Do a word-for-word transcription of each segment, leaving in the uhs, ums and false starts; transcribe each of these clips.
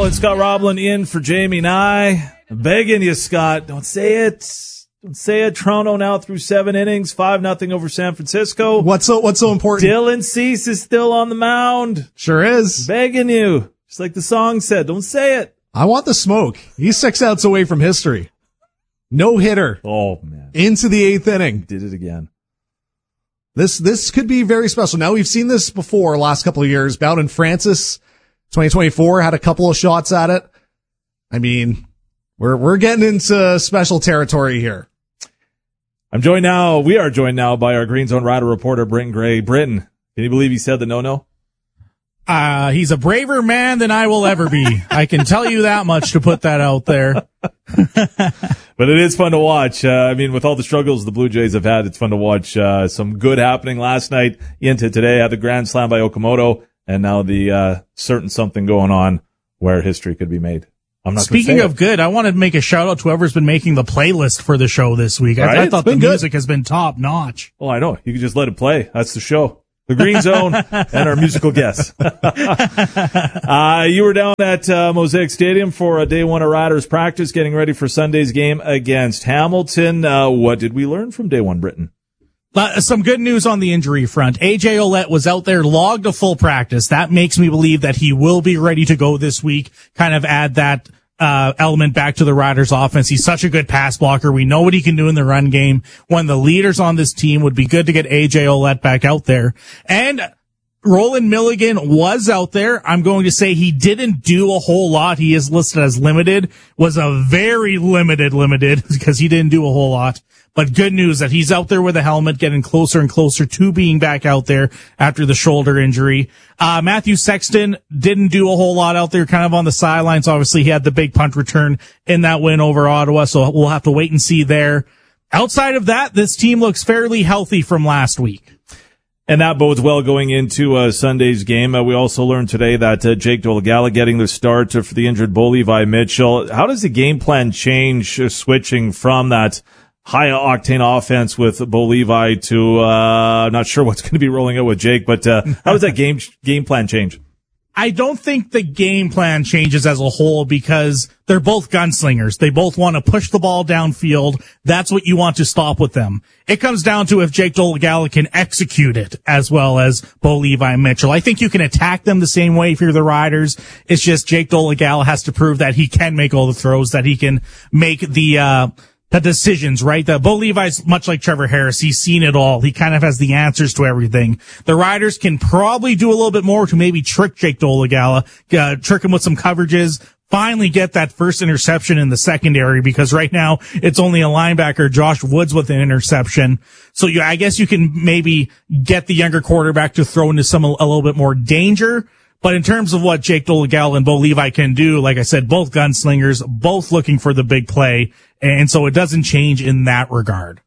It's Scott Roblin in for Jamie Nye. I'm begging you, Scott. Don't say it. Don't say it. Toronto now through seven innings, five nothing over San Francisco. What's so What's so important? Dylan Cease is still on the mound. Sure is. Begging you. Just like the song said. Don't say it. I want the smoke. He's six outs away from history. No hitter. Oh, man. Into the eighth inning. Did it again. This this could be very special. Now, we've seen this before last couple of years. Bowden Francis, twenty twenty-four, had a couple of shots at it. I mean, we're we're getting into special territory here. I'm joined now, we are joined now by our Green Zone Rider reporter, Britton Gray. Britton, can you believe he said the no-no? Uh, he's a braver man than I will ever be. I can tell you that much to put that out there. But it is fun to watch. Uh, I mean, with all the struggles the Blue Jays have had, it's fun to watch. Uh, some good happening last night into today. Had the grand slam by Okamoto, and now the uh, certain something going on where history could be made. I'm not Speaking of good, I wanted to make a shout out to whoever's been making the playlist for the show this week. Right? I, I thought the good. music has been top notch. Oh, I know. You can just let it play. That's the show. The Green Zone and our musical guests. uh, you were down at uh, Mosaic Stadium for a day one of Riders practice, getting ready for Sunday's game against Hamilton. Uh, what did we learn from day one, Britton? Uh, some good news on the injury front. A J Ouellette was out there, logged a full practice. That makes me believe that he will be ready to go this week. Kind of add that Uh, element back to the Riders offense. He's such a good pass blocker. We know what he can do in the run game. One of the leaders on this team. Would be good to get A J Ouellette back out there. And Roland Milligan was out there. I'm going to say he didn't do a whole lot. He is listed as limited, was a very limited limited because he didn't do a whole lot. But good news that he's out there with a helmet, getting closer and closer to being back out there after the shoulder injury. Uh, Matthew Sexton didn't do a whole lot out there, kind of on the sidelines. Obviously, he had the big punt return in that win over Ottawa, so we'll have to wait and see there. Outside of that, this team looks fairly healthy from last week. And that bodes well going into uh, Sunday's game. Uh, we also learned today that uh, Jake Dolegala getting the start uh, for the injured Bo Levi Mitchell. How does the game plan change uh, switching from that high-octane offense with Bo Levi to, uh, not sure what's going to be rolling out with Jake, but uh, how does that game game plan change? I don't think the game plan changes as a whole because they're both gunslingers. They both want to push the ball downfield. That's what you want to stop with them. It comes down to if Jake Dolegala can execute it as well as Bo Levi Mitchell. I think you can attack them the same way if you're the Riders. It's just Jake Dolegala has to prove that he can make all the throws, that he can make the, uh, the decisions, right? The Bo Levi's much like Trevor Harris. He's seen it all. He kind of has the answers to everything. The Riders can probably do a little bit more to maybe trick Jake Dolegala, uh, trick him with some coverages, finally get that first interception in the secondary, because right now it's only a linebacker, Josh Woods, with an interception. So you, I guess you can maybe get the younger quarterback to throw into some, a, a little bit more danger. But in terms of what Jake Dolegala and Bo Levi can do, like I said, both gunslingers, both looking for the big play. And so it doesn't change in that regard.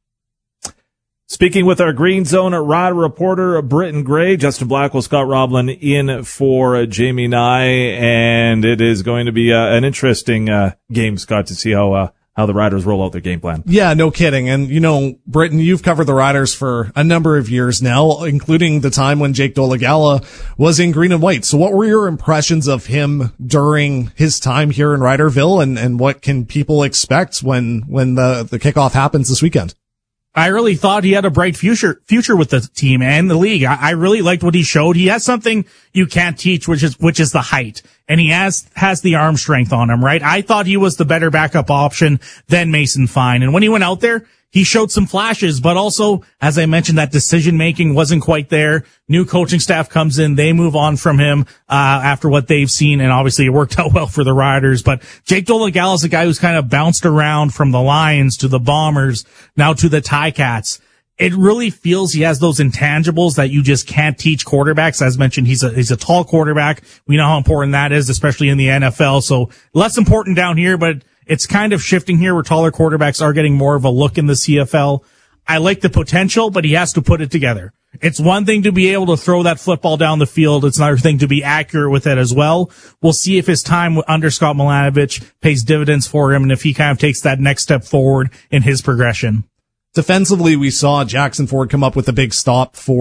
Speaking with our Green Zone Rider reporter, Britton Gray, Justin Blackwell, Scott Roblin in for uh, Jamie Nye. And it is going to be uh, an interesting uh, game, Scott, to see how uh, how the Riders roll out their game plan. Yeah, no kidding. And, you know, Britton, you've covered the Riders for a number of years now, including the time when Jake Dolegala was in green and white. So what were your impressions of him during his time here in Riderville, and, and what can people expect when, when the, the kickoff happens this weekend? I really thought he had a bright future, future with the team and the league. I, I really liked what he showed. He has something you can't teach, which is, which is the height. And he has, has the arm strength on him, right? I thought he was the better backup option than Mason Fine. And when he went out there, he showed some flashes, but also, as I mentioned, that decision making wasn't quite there. New coaching staff comes in. They move on from him, uh, after what they've seen. And obviously it worked out well for the Riders, but Jake Dolegala is a guy who's kind of bounced around from the Lions to the Bombers, now to the Ticats. It really feels he has those intangibles that you just can't teach quarterbacks. As mentioned, he's a, he's a tall quarterback. We know how important that is, especially in the N F L. So less important down here, but it's kind of shifting here where taller quarterbacks are getting more of a look in the C F L. I like the potential, but he has to put it together. It's one thing to be able to throw that football down the field. It's another thing to be accurate with it as well. We'll see if his time under Scott Milanovich pays dividends for him and if he kind of takes that next step forward in his progression. Defensively, we saw Jackson Ford come up with a big stop for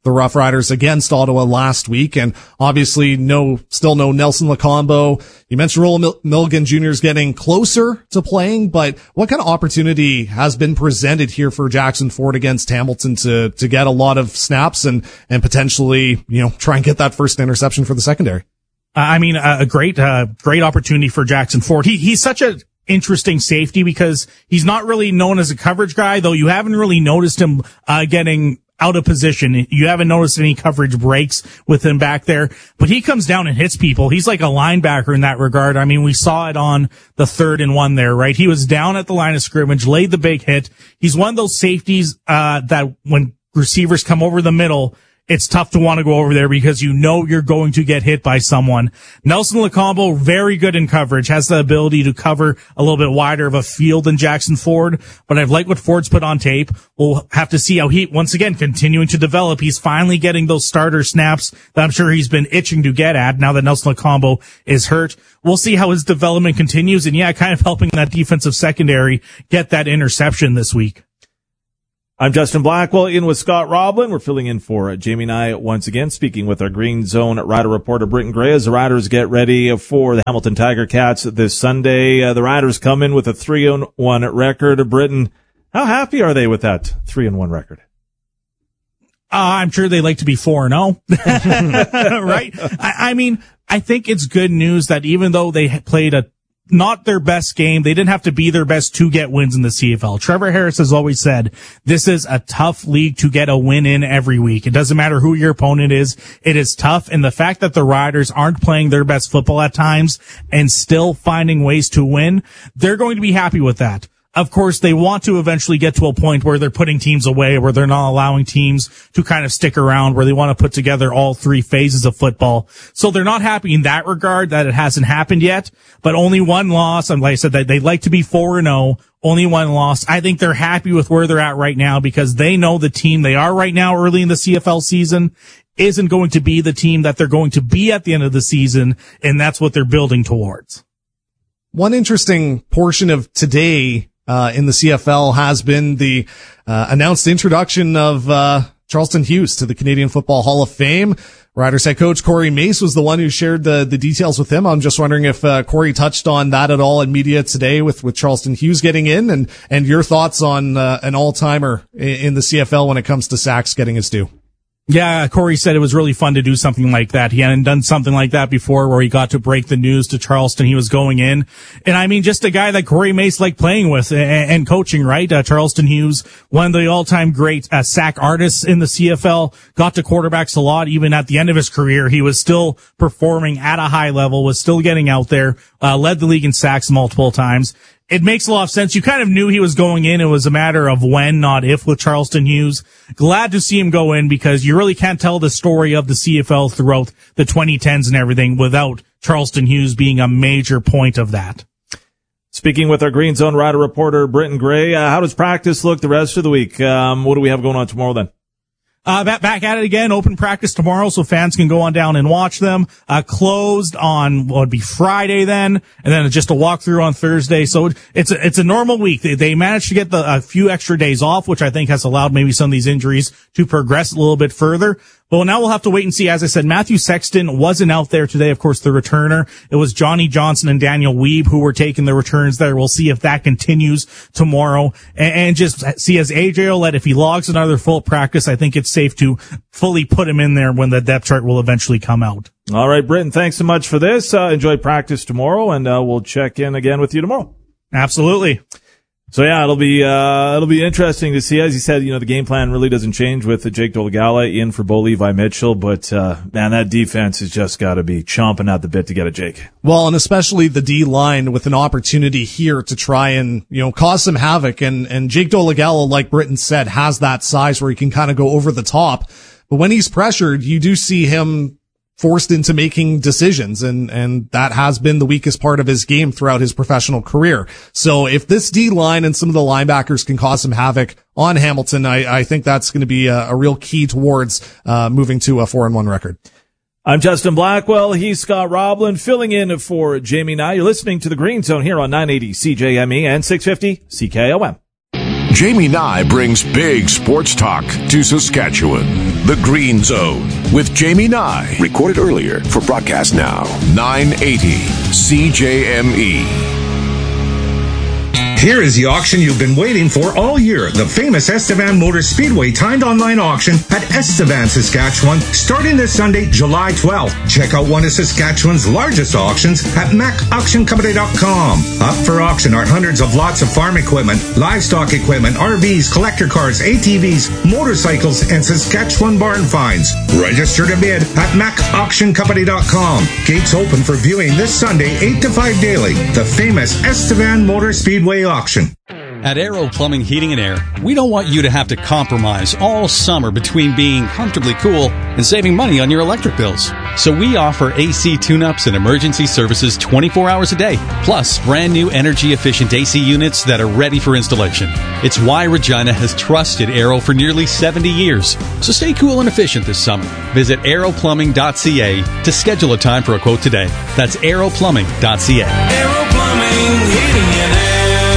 the Rough Riders against Ottawa last week. And obviously no, still no Nelson Locombo. You mentioned Roland Mil- Milligan Junior is getting closer to playing, but what kind of opportunity has been presented here for Jackson Ford against Hamilton to, to get a lot of snaps and, and potentially, you know, try and get that first interception for the secondary? I mean, a great, uh, great opportunity for Jackson Ford. He, he's such a interesting safety because he's not really known as a coverage guy, though you haven't really noticed him, uh, getting out of position. You haven't noticed any coverage breaks with him back there, but he comes down and hits people. He's like a linebacker in that regard. I mean, we saw it on the third and one there, right? He was down at the line of scrimmage, laid the big hit. He's one of those safeties, uh, that when receivers come over the middle, it's tough to want to go over there because you know you're going to get hit by someone. Nelson Locombo, very good in coverage, has the ability to cover a little bit wider of a field than Jackson Ford, but I've liked what Ford's put on tape. We'll have to see how he, once again, continuing to develop. He's finally getting those starter snaps that I'm sure he's been itching to get at now that Nelson Locombo is hurt. We'll see how his development continues, and yeah, kind of helping that defensive secondary get that interception this week. I'm Justin Blackwell, in with Scott Roblin. We're filling in for Jamie and I once again, speaking with our Green Zone Rider reporter, Britton Gray, as the Riders get ready for the Hamilton Tiger Cats this Sunday. Uh, the Riders come in with a three and one record. Britton, how happy are they with that three and one record? Uh, I'm sure they like to be four and oh. Right? I, I mean, I think it's good news that even though they played a not their best game, they didn't have to be their best to get wins in the C F L. Trevor Harris has always said, this is a tough league to get a win in every week. It doesn't matter who your opponent is. It is tough. And the fact that the Riders aren't playing their best football at times and still finding ways to win, they're going to be happy with that. Of course, they want to eventually get to a point where they're putting teams away, where they're not allowing teams to kind of stick around, where they want to put together all three phases of football. So they're not happy in that regard that it hasn't happened yet, but only one loss. And like I said, they'd like to be four and oh, only one loss. I think they're happy with where they're at right now because they know the team they are right now early in the C F L season isn't going to be the team that they're going to be at the end of the season, and that's what they're building towards. One interesting portion of today Uh, in the C F L has been the uh, announced introduction of uh, Charleston Hughes to the Canadian Football Hall of Fame. Riders head coach Corey Mace was the one who shared the the details with him. I'm just wondering if uh, Corey touched on that at all in media today with with Charleston Hughes getting in, and and your thoughts on uh, an all-timer in the C F L when it comes to sacks getting his due. Yeah, Corey said it was really fun to do something like that. He hadn't done something like that before where he got to break the news to Charleston he was going in. And I mean, just a guy that Corey Mace liked playing with and, and coaching, right? Uh, Charleston Hughes, one of the all-time great uh, sack artists in the C F L, got to quarterbacks a lot. Even at the end of his career, he was still performing at a high level, was still getting out there, uh, led the league in sacks multiple times. It makes a lot of sense. You kind of knew he was going in. It was a matter of when, not if, with Charleston Hughes. Glad to see him go in because you really can't tell the story of the C F L throughout the twenty tens and everything without Charleston Hughes being a major point of that. Speaking with our Green Zone Rider reporter, Britton Gray, uh, how does practice look the rest of the week? Um, what do we have going on tomorrow then? Uh, back, back at it again, open practice tomorrow, so fans can go on down and watch them. Uh, closed on what would be Friday then, and then just a walkthrough on Thursday. So it's a, it's a normal week. They, they managed to get the, a few extra days off, which I think has allowed maybe some of these injuries to progress a little bit further. Well, now we'll have to wait and see. As I said, Matthew Sexton wasn't out there today. Of course, the returner. It was Johnny Johnson and Daniel Weeb who were taking the returns there. We'll see if that continues tomorrow. And, and just see as A J Ouellette, if he logs another full practice, I think it's safe to fully put him in there when the depth chart will eventually come out. All right, Britton, thanks so much for this. Uh, enjoy practice tomorrow, and uh, we'll check in again with you tomorrow. Absolutely. So yeah, it'll be, uh, it'll be interesting to see. As you said, you know, the game plan really doesn't change with Jake Dolegala in for Bo Levi Mitchell, but, uh, man, that defense has just got to be chomping at the bit to get at Jake. Well, and especially the D line with an opportunity here to try and, you know, cause some havoc. And, and Jake Dolegala, like Britton said, has that size where he can kind of go over the top. But when he's pressured, you do see him forced into making decisions, and and that has been the weakest part of his game throughout his professional career. So if this D-line and some of the linebackers can cause some havoc on Hamilton, I, I think that's going to be a, a real key towards uh moving to a four and one record. I'm Justin Blackwell. He's Scott Roblin, filling in for Jamie Nye. You're listening to the Green Zone here on nine eighty C J M E and six fifty C K O M. Jamie Nye brings big sports talk to Saskatchewan. The Green Zone with Jamie Nye. Recorded earlier for broadcast now. nine eighty C J M E. Here is the auction you've been waiting for all year. The famous Estevan Motor Speedway timed online auction at Estevan, Saskatchewan, starting this Sunday, July twelfth. Check out one of Saskatchewan's largest auctions at mac auction company dot com. Up for auction are hundreds of lots of farm equipment, livestock equipment, R Vs, collector cars, A T Vs, motorcycles, and Saskatchewan barn finds. Register to bid at mac auction company dot com. Gates open for viewing this Sunday, eight to five daily. The famous Estevan Motor Speedway auction. At Aero Plumbing, Heating and Air, we don't want you to have to compromise all summer between being comfortably cool and saving money on your electric bills. So we offer A C tune-ups and emergency services twenty-four hours a day, plus brand new energy-efficient A C units that are ready for installation. It's why Regina has trusted Aero for nearly seventy years. So stay cool and efficient this summer. Visit aero plumbing dot c a to schedule a time for a quote today. That's aero plumbing dot c a. Aero Plumbing, Heating and Air.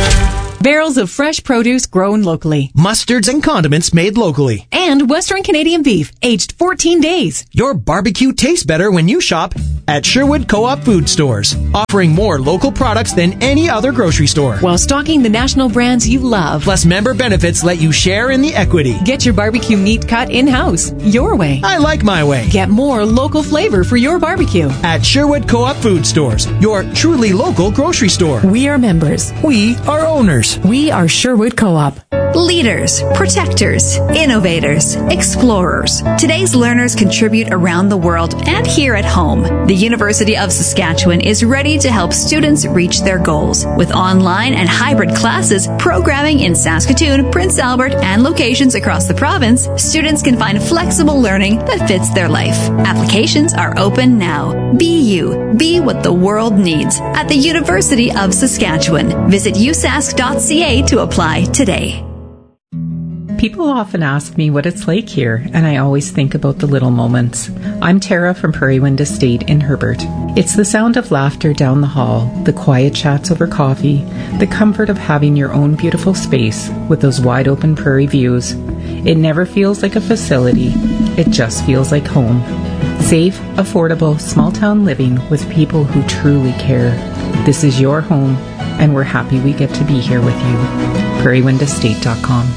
Barrels of fresh produce grown locally. Mustards and condiments made locally. And Western Canadian beef, aged fourteen days. Your barbecue tastes better when you shop at Sherwood Co-op Food Stores, offering more local products than any other grocery store. While stocking the national brands you love. Plus, member benefits let you share in the equity. Get your barbecue meat cut in-house, your way. I like my way. Get more local flavor for your barbecue. At Sherwood Co-op Food Stores, your truly local grocery store. We are members. We are owners. We are Sherwood Co-op. Leaders, protectors, innovators, explorers. Today's learners contribute around the world and here at home. The University of Saskatchewan is ready to help students reach their goals. With online and hybrid classes, programming in Saskatoon, Prince Albert, and locations across the province, students can find flexible learning that fits their life. Applications are open now. Be you. Be what the world needs at the University of Saskatchewan. Visit u sask dot c a to apply today. People often ask me what it's like here, and I always think about the little moments. I'm Tara from Prairie Wind Estate in Herbert. It's the sound of laughter down the hall, the quiet chats over coffee, the comfort of having your own beautiful space with those wide open prairie views. It never feels like a facility. It just feels like home. Safe, affordable, small town living with people who truly care. This is your home, and we're happy we get to be here with you. prairie wind estate dot com.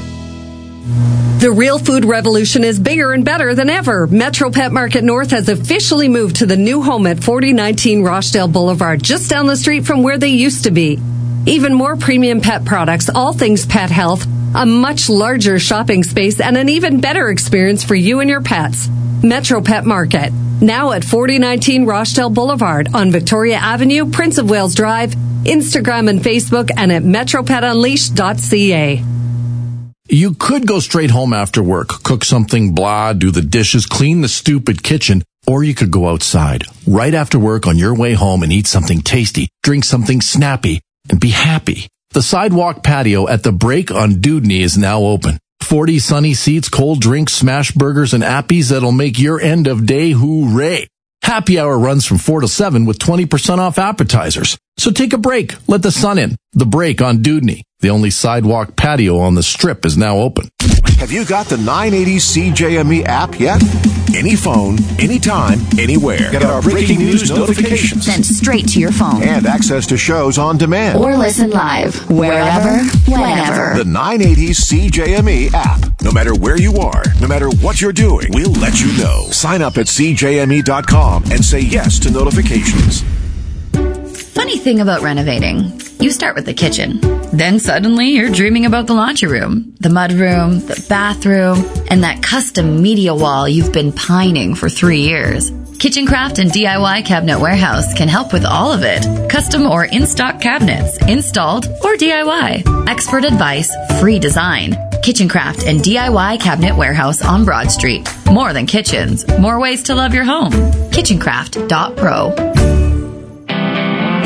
The real food revolution is bigger and better than ever. Metro Pet Market North has officially moved to the new home at forty nineteen Rochdale Boulevard, just down the street from where they used to be. Even more premium pet products, all things pet health, a much larger shopping space, and an even better experience for you and your pets. Metro Pet Market, now at forty nineteen Rochdale Boulevard on Victoria Avenue, Prince of Wales Drive, Instagram and Facebook, and at metro pet unleashed dot c a. You could go straight home after work, cook something blah, do the dishes, clean the stupid kitchen, or you could go outside right after work on your way home and eat something tasty, drink something snappy, and be happy. The sidewalk patio at the Break on Dewdney is now open. forty sunny seats, cold drinks, smash burgers, and appies that'll make your end of day hooray. Happy hour runs from four to seven with twenty percent off appetizers. So take a break. Let the sun in. The Break on Dewdney. The only sidewalk patio on the Strip is now open. Have you got the nine eighty C J M E app yet? Any phone, anytime, anywhere. Get our breaking news notifications sent straight to your phone. And access to shows on demand. Or listen live, wherever, whenever. The nine eighty C J M E app. No matter where you are, no matter what you're doing, we'll let you know. Sign up at c j m e dot com and say yes to notifications. Funny thing about renovating. You start with the kitchen. Then suddenly you're dreaming about the laundry room, the mudroom, the bathroom, and that custom media wall you've been pining for three years. Kitchencraft and D I Y Cabinet Warehouse can help with all of it. Custom or in-stock cabinets, installed or D I Y. Expert advice, free design. Kitchencraft and D I Y Cabinet Warehouse on Broad Street. More than kitchens, more ways to love your home. kitchencraft dot pro.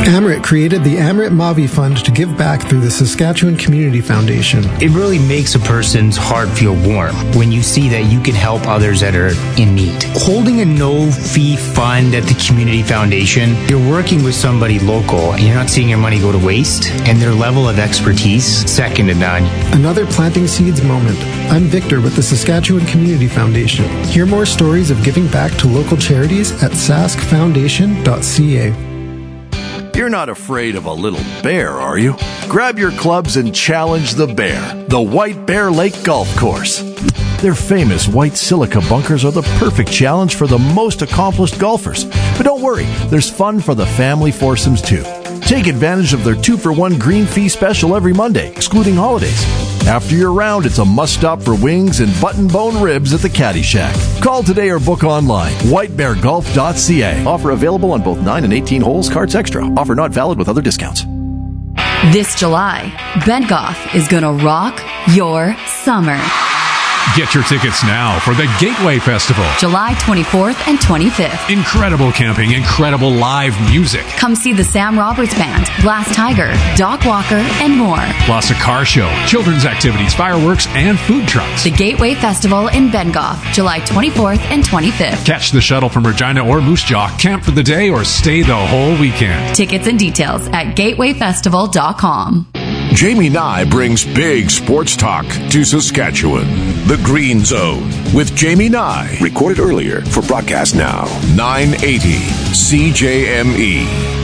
Amrit created the Amrit Mavi Fund to give back through the Saskatchewan Community Foundation. It really makes a person's heart feel warm when you see that you can help others that are in need. Holding a no-fee fund at the Community Foundation, you're working with somebody local and you're not seeing your money go to waste, and their level of expertise, second to none. Another planting seeds moment. I'm Victor with the Saskatchewan Community Foundation. Hear more stories of giving back to local charities at sask foundation dot c a. You're not afraid of a little bear, are you? Grab your clubs and challenge the bear, the White Bear Lake Golf Course. Their famous white silica bunkers are the perfect challenge for the most accomplished golfers. But don't worry, there's fun for the family foursomes too. Take advantage of their two for one green fee special every Monday, excluding holidays. After your round, it's a must-stop for wings and button-bone ribs at the Caddy Shack. Call today or book online. white bear golf dot c a. Offer available on both nine and eighteen holes, carts extra. Offer not valid with other discounts. This July, Bengoff is gonna rock your summer. Get your tickets now for the Gateway Festival. July twenty-fourth and twenty-fifth. Incredible camping, incredible live music. Come see the Sam Roberts Band, Blast Tiger, Doc Walker, and more. Plus a car show, children's activities, fireworks, and food trucks. The Gateway Festival in Bengoff, July twenty-fourth and twenty-fifth. Catch the shuttle from Regina or Moose Jaw, camp for the day, or stay the whole weekend. Tickets and details at gateway festival dot com. Jamie Nye brings big sports talk to Saskatchewan. The Green Zone with Jamie Nye. Recorded earlier for broadcast now. nine eighty C J M E.